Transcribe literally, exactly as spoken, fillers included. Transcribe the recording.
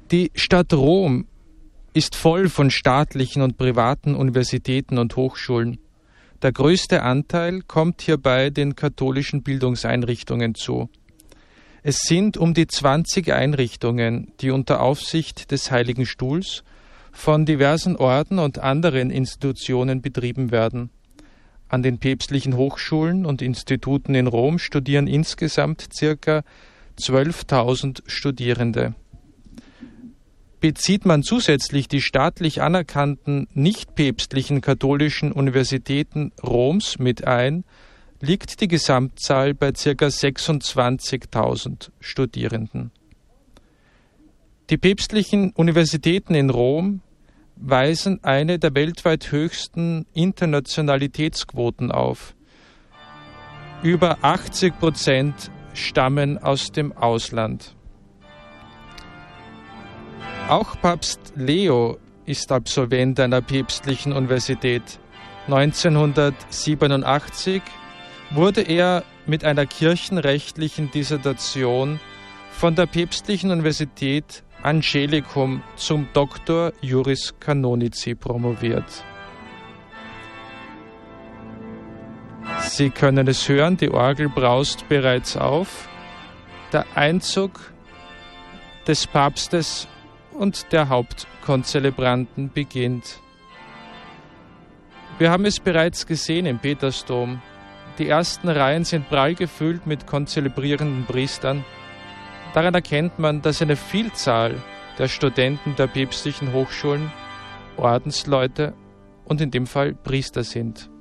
Die Stadt Rom ist voll von staatlichen und privaten Universitäten und Hochschulen. Der größte Anteil kommt hierbei den katholischen Bildungseinrichtungen zu. Es sind um die zwanzig Einrichtungen, die unter Aufsicht des Heiligen Stuhls von diversen Orden und anderen Institutionen betrieben werden. An den päpstlichen Hochschulen und Instituten in Rom studieren insgesamt ca. zwölftausend Studierende. Bezieht man zusätzlich die staatlich anerkannten nichtpäpstlichen katholischen Universitäten Roms mit ein, liegt die Gesamtzahl bei ca. sechsundzwanzigtausend Studierenden. Die päpstlichen Universitäten in Rom weisen eine der weltweit höchsten Internationalitätsquoten auf. Über achtzig Prozent stammen aus dem Ausland. Auch Papst Leo ist Absolvent einer päpstlichen Universität. neunzehnhundertsiebenundachtzig wurde er mit einer kirchenrechtlichen Dissertation von der päpstlichen Universität Angelicum zum Doctor Juris Canonici promoviert. Sie können es hören, die Orgel braust bereits auf. Der Einzug des Papstes und der Hauptkonzelebranten beginnt. Wir haben es bereits gesehen im Petersdom. Die ersten Reihen sind prall gefüllt mit konzelebrierenden Priestern. Daran erkennt man, dass eine Vielzahl der Studenten der päpstlichen Hochschulen Ordensleute und in dem Fall Priester sind.